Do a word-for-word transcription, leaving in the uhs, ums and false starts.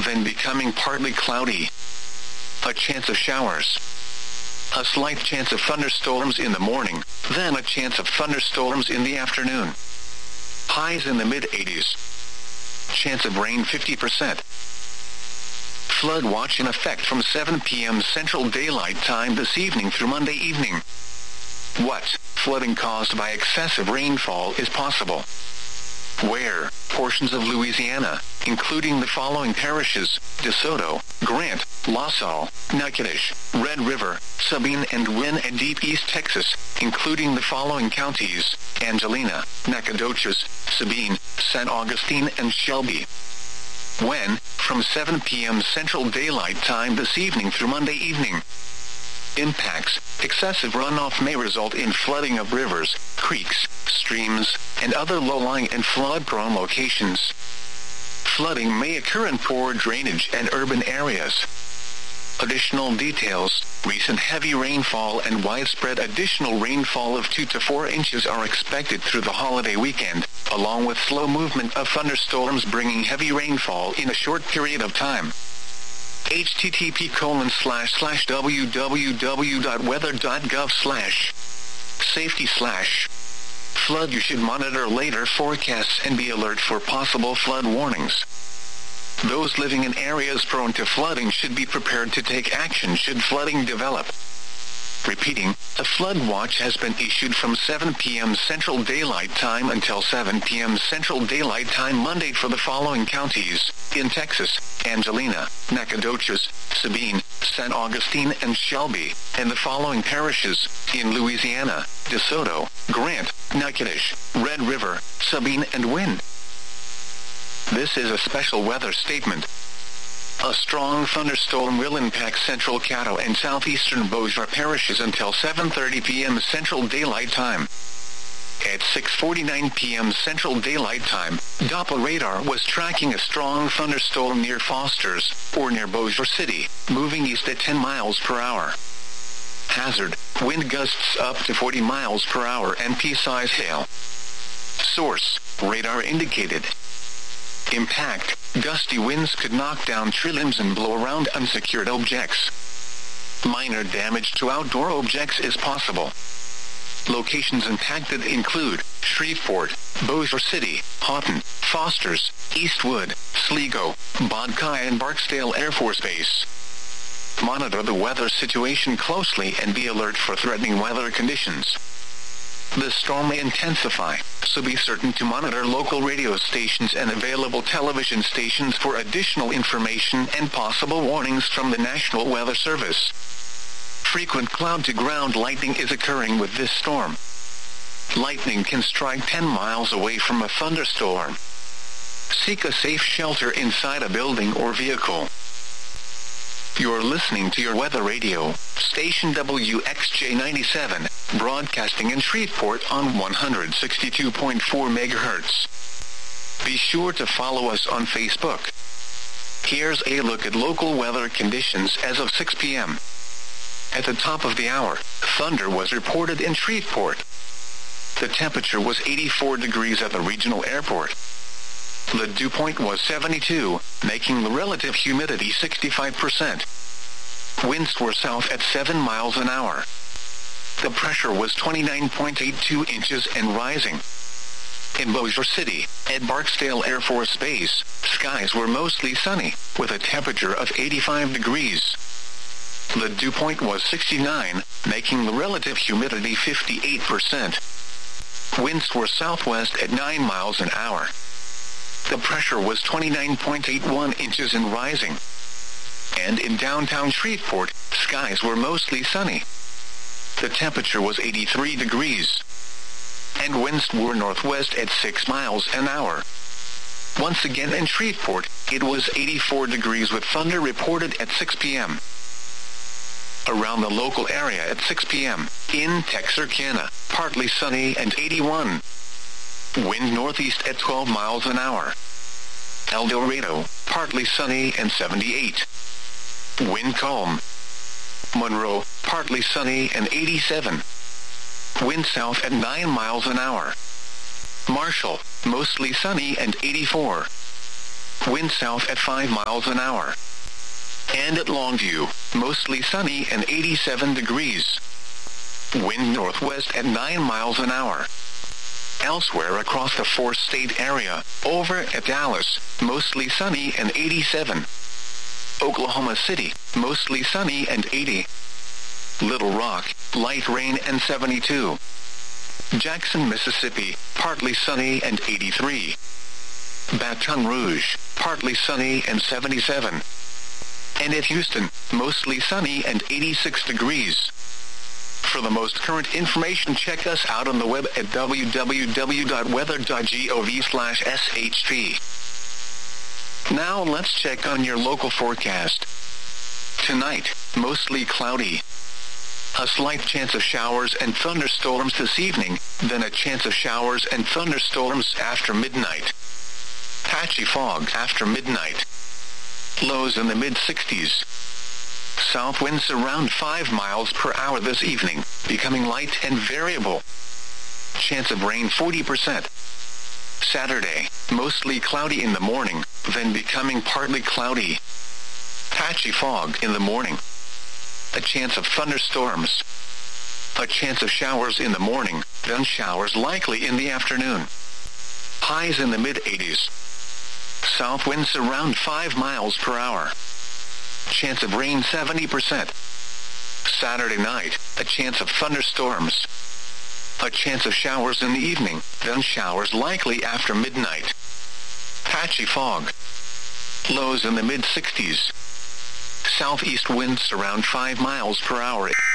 then becoming partly cloudy. A chance of showers. A slight chance of thunderstorms in the morning, then a chance of thunderstorms in the afternoon. Highs in the mid-eighties. Chance of rain fifty percent. Flood watch in effect from seven p m Central Daylight Time this evening through Monday evening. What? Flooding caused by excessive rainfall is possible. Where? Portions of Louisiana, including the following parishes: DeSoto, Grant, La Salle, Natchitoches, Red River, Sabine and Wynn, and Deep East Texas, including the following counties: Angelina, Nacogdoches, Sabine, San Augustine and Shelby. When? From seven p m Central Daylight Time this evening through Monday evening. Impacts. Excessive runoff may result in flooding of rivers, creeks, streams, and other low-lying and flood-prone locations. Flooding may occur in poor drainage and urban areas. Additional details: recent heavy rainfall and widespread additional rainfall of two to four inches are expected through the holiday weekend, along with slow movement of thunderstorms bringing heavy rainfall in a short period of time. http colon slash slash www.weather.gov slash safety slash flood. You should monitor later forecasts and be alert for possible flood warnings. Those living in areas prone to flooding should be prepared to take action should flooding develop. Repeating, a flood watch has been issued from seven p m Central Daylight Time until seven p m Central Daylight Time Monday for the following counties: in Texas, Angelina, Nacogdoches, Sabine, San Augustine and Shelby, and the following parishes: in Louisiana, DeSoto, Grant, Natchitoches, Red River, Sabine and Wynn. This is a special weather statement. A strong thunderstorm will impact central Caddo and southeastern Bossier parishes until seven thirty p m Central Daylight Time. At six forty-nine p m Central Daylight Time, Doppler radar was tracking a strong thunderstorm near Foster's, or near Bossier City, moving east at ten miles per hour. Hazard: wind gusts up to forty miles per hour and pea-size hail. Source: radar indicated. Impact: gusty winds could knock down tree limbs and blow around unsecured objects. Minor damage to outdoor objects is possible. Locations impacted include Shreveport, Bossier City, Houghton, Foster's, Eastwood, Sligo, Bodkai and Barksdale Air Force Base. Monitor the weather situation closely and be alert for threatening weather conditions. The storm may intensify, so be certain to monitor local radio stations and available television stations for additional information and possible warnings from the National Weather Service. Frequent cloud-to-ground lightning is occurring with this storm. Lightning can strike ten miles away from a thunderstorm. Seek a safe shelter inside a building or vehicle. You're listening to your weather radio, station W X J ninety-seven, broadcasting in Shreveport on one hundred sixty-two point four megahertz. Be sure to follow us on Facebook. Here's a look at local weather conditions as of six p m At the top of the hour, thunder was reported in Shreveport. The temperature was eighty-four degrees at the regional airport. The dew point was seventy-two, making the relative humidity sixty-five percent. Winds were south at seven miles an hour. The pressure was twenty-nine point eight two inches and rising. In Bossier City, at Barksdale Air Force Base, skies were mostly sunny, with a temperature of eighty-five degrees. The dew point was sixty-nine, making the relative humidity fifty-eight percent. Winds were southwest at nine miles an hour. The pressure was twenty-nine point eight one inches and rising. And in downtown Shreveport, skies were mostly sunny. The temperature was eighty-three degrees. And winds were northwest at six miles an hour. Once again in Shreveport, it was eighty-four degrees with thunder reported at six p m Around the local area at six p m in Texarkana, partly sunny and eighty-one. Wind northeast at twelve miles an hour. El Dorado, partly sunny and seventy-eight. Wind calm. Monroe, partly sunny and eighty-seven. Wind south at nine miles an hour. Marshall, mostly sunny and eighty-four. Wind south at five miles an hour. And at Longview, mostly sunny and eighty-seven degrees. Wind northwest at nine miles an hour. Elsewhere across the four-state area, over at Dallas, mostly sunny and eighty-seven. Oklahoma City, mostly sunny and eighty. Little Rock, light rain and seventy-two. Jackson, Mississippi, partly sunny and eighty-three. Baton Rouge, partly sunny and seventy-seven. And at Houston, mostly sunny and eighty-six degrees. For the most current information, check us out on the web at w w w dot weather dot gov slash s h p. Now let's check on your local forecast. Tonight, mostly cloudy. A slight chance of showers and thunderstorms this evening, then a chance of showers and thunderstorms after midnight. Patchy fog after midnight. Lows in the mid-sixties. South winds around five miles per hour this evening, becoming light and variable. Chance of rain forty percent. Saturday, mostly cloudy in the morning, then becoming partly cloudy. Patchy fog in the morning. A chance of thunderstorms. A chance of showers in the morning, then showers likely in the afternoon. Highs in the mid-eighties. South winds around five miles per hour. Chance of rain seventy percent. Saturday night, a chance of thunderstorms. A chance of showers in the evening, then showers likely after midnight. Patchy fog. Lows in the mid-sixties. Southeast winds around five miles per hour.